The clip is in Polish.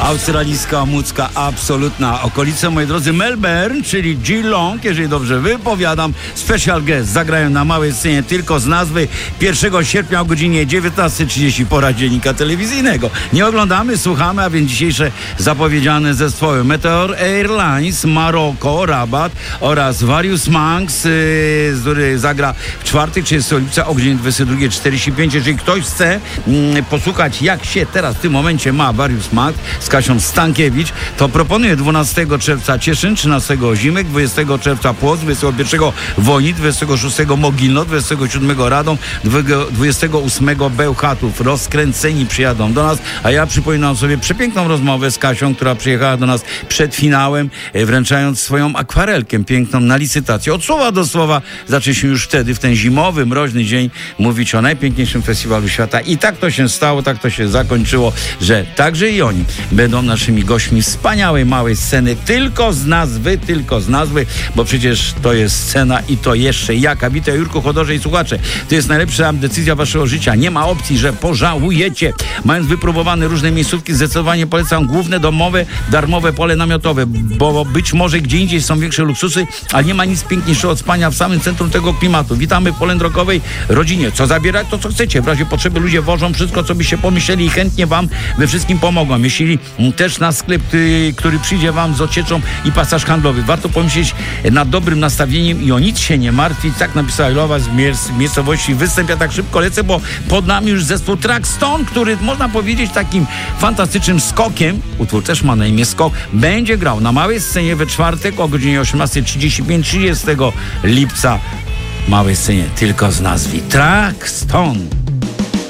Australijska mucka absolutna. Okolice, moi drodzy, Melbourne, czyli Geelong, jeżeli dobrze wypowiadam. Special guest zagrają na małej scenie tylko z nazwy 1 sierpnia o godzinie 19:30 pora dziennika telewizyjnego. Nie oglądamy, słuchamy, a więc dzisiejsze zapowiedziane zespoły Meteor Airlines, Maroko, Rabat oraz Various Monks, który zagra w czwartek, 30 lipca o godzinie 22:45. Jeżeli ktoś chce posłuchać, jak się teraz w tym momencie ma Various Monks z Kasią Stankiewicz, to proponuję 12 czerwca Cieszyn, 13 Ozimek, 20 czerwca Płock, 21 Wojnic, 26 Mogilno, 27 Radom, 28 Bełchatów. Rozkręceni przyjadą do nas, a ja przypominam sobie przepiękną rozmowę z Kasią, która przyjechała do nas przed finałem, wręczając swoją akwarelkę piękną na licytację. Od słowa do słowa zaczęliśmy już wtedy, w ten zimowy, mroźny dzień, mówić o najpiękniejszym festiwalu świata. I tak to się stało, tak to się zakończyło, że także i oni będą naszymi gośćmi wspaniałej małej sceny, tylko z nazwy, bo przecież to jest scena i to jeszcze jaka. Witaj, Jurku, Chodorze i słuchacze. To jest najlepsza decyzja waszego życia. Nie ma opcji, że pożałujecie. Mając wypróbowane różne miejscówki, zdecydowanie polecam główne domowe, darmowe pole namiotowe, bo być może gdzie indziej są większe luksusy, ale nie ma nic piękniejszego od spania w samym centrum tego klimatu. Witamy w polędrokowej rodzinie. Co zabierać, to co chcecie. W razie potrzeby ludzie wożą wszystko, co byście pomyśleli i chętnie wam we wszystkim pomogą. Jeśli też na sklep, który przyjdzie wam z ocieczą i pasaż handlowy. Warto pomyśleć nad dobrym nastawieniem i o nic się nie martwić. Tak napisała Lowa z miejscowości Występ. Ja tak szybko lecę, bo pod nami już zespół Trackstone, który można powiedzieć takim fantastycznym skokiem, utwór też ma na imię Skok, będzie grał na małej scenie we czwartek o godzinie 18:35, 30 lipca. Małej scenie tylko z nazwy Trackstone.